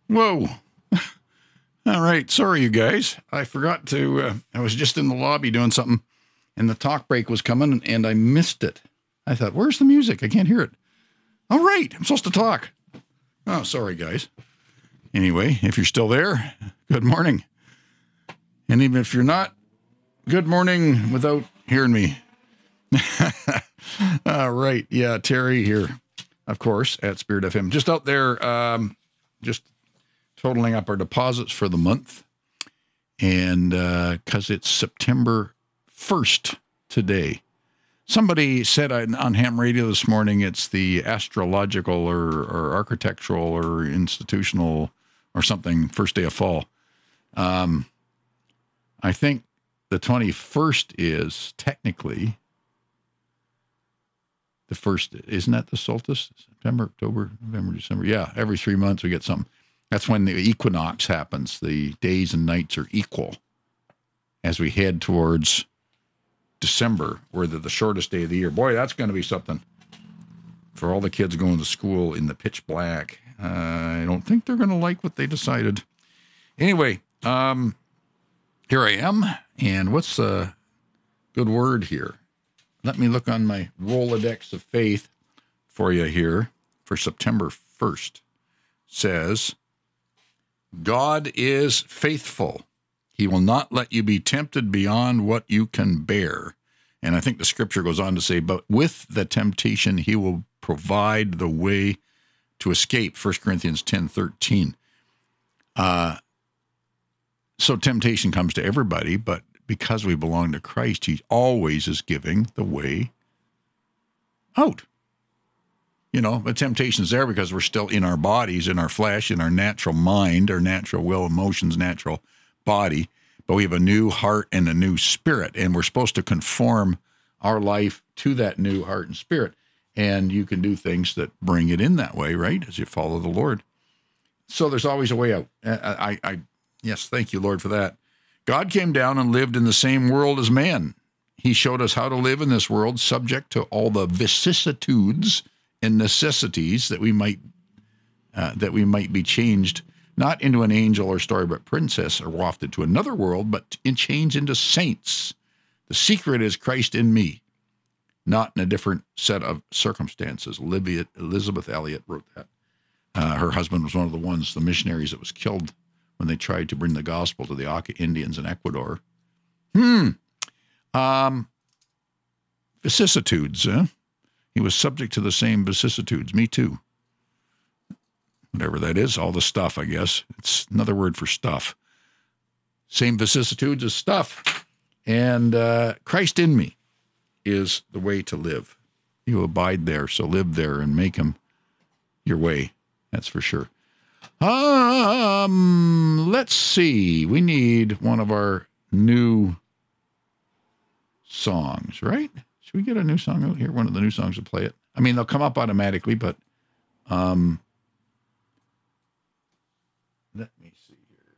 Whoa. All right. Sorry, you guys. I forgot to, I was just in the lobby doing something and the talk break was coming and I missed it. I thought, where's the music? I can't hear it. All right. I'm supposed to talk. Oh, sorry, guys. Anyway, if you're still there, good morning. And even if you're not, good morning without hearing me. All right. Yeah, Terry here, of course, at Spirit FM. Just out there, just totaling up our deposits for the month. And because it's September 1st today. Somebody said on ham radio this morning it's the astrological or architectural or institutional or something first day of fall. I think the 21st is technically the first. Isn't that the solstice? September, October, November, December. Yeah, every 3 months we get something. That's when the equinox happens. The days and nights are equal as we head towards December, where the shortest day of the year. Boy, that's going to be something for all the kids going to school in the pitch black. I don't think they're going to like what they decided. Anyway, here I am, and what's a good word here? Let me look on my Rolodex of faith for you here for September 1st. Says, God is faithful. He will not let you be tempted beyond what you can bear. And I think the scripture goes on to say, but with the temptation, he will provide the way to escape. 1 Corinthians 10:13. So temptation comes to everybody, but because we belong to Christ, he always is giving the way out. You know, but temptation's there because we're still in our bodies, in our flesh, in our natural mind, our natural will, emotions, natural body. But we have a new heart and a new spirit, and we're supposed to conform our life to that new heart and spirit. And you can do things that bring it in that way, right, as you follow the Lord. So there's always a way out. Yes, thank you, Lord, for that. God came down and lived in the same world as man. He showed us how to live in this world, subject to all the vicissitudes and necessities that we might be changed, not into an angel or storybook princess or wafted to another world, but changed into saints. The secret is Christ in me, not in a different set of circumstances. Elizabeth Elliot wrote that. Her husband was one of the missionaries that was killed when they tried to bring the gospel to the Auca Indians in Ecuador. Vicissitudes, huh? He was subject to the same vicissitudes. Me too. Whatever that is, all the stuff, I guess. It's another word for stuff. Same vicissitudes as stuff. And Christ in me is the way to live. You abide there, so live there and make him your way. That's for sure. Let's see. We need one of our new songs, right? Should we get a new song out here? One of the new songs to play it. I mean, they'll come up automatically, but let me see here.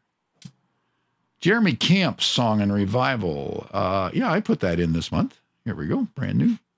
Jeremy Camp's Song and Revival. Yeah, I put that in this month. Here we go. Brand new.